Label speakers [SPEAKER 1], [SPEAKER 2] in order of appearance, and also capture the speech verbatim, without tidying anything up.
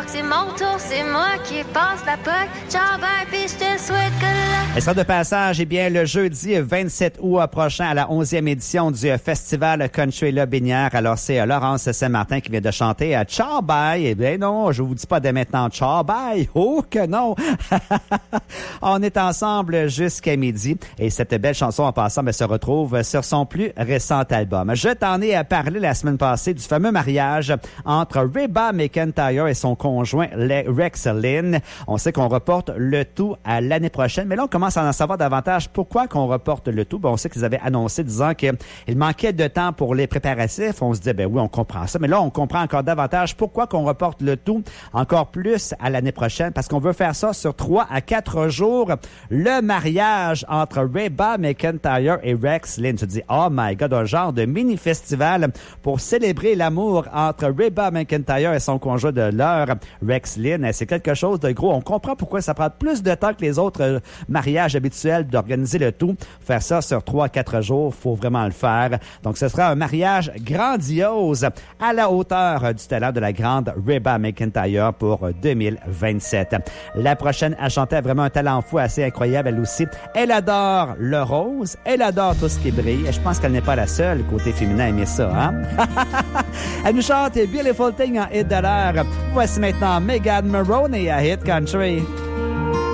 [SPEAKER 1] c'est mon tour, c'est moi qui passe la poque. Ciao, bye, puis je te souhaite que la...
[SPEAKER 2] Et ça de passage, eh bien, le jeudi vingt-sept août prochain à la onzième édition du Festival Country La Binière. Alors, c'est Laurence Saint-Martin qui vient de chanter « Ciao, bye ». Eh bien, non, je vous dis pas dès maintenant « Ciao, bye ». Oh que non! On est ensemble jusqu'à midi et cette belle chanson en passant ben, se retrouve sur son plus récent album. Je t'en ai parlé la semaine passée du fameux mariage entre Reba McEntire et son conjoint Rex Linn. On sait qu'on reporte le tout à l'année prochaine, mais là, on commence à en savoir davantage. Pourquoi qu'on reporte le tout? Ben, on sait qu'ils avaient annoncé disant qu'il manquait de temps pour les préparatifs. On se dit, ben oui, on comprend ça. Mais là, on comprend encore davantage pourquoi qu'on reporte le tout encore plus à l'année prochaine, parce qu'on veut faire ça sur trois à quatre jours. Le mariage entre Reba McEntire et Rex Linn. Tu te dis, oh my God, un genre de mini-festival pour célébrer l'amour entre Reba McEntire et son conjoint de l'heure, Rex Linn. C'est quelque chose de gros. On comprend pourquoi ça prend plus de temps que les autres mariages habituels d'organiser le tout. Faire ça sur trois à quatre jours, faut vraiment le faire. Donc, ce sera un mariage grandiose à la hauteur du talent de la grande Reba McEntire pour deux mille vingt-sept. La prochaine à chanter a vraiment un talent fou assez incroyable, elle aussi. Elle adore le rose, elle adore tout ce qui brille. Et je pense qu'elle n'est pas la seule côté féminin à aimer ça, hein? Elle nous chante Beautiful Thing en hit de l'heure. Voici maintenant Megan Maroney à Hit Country.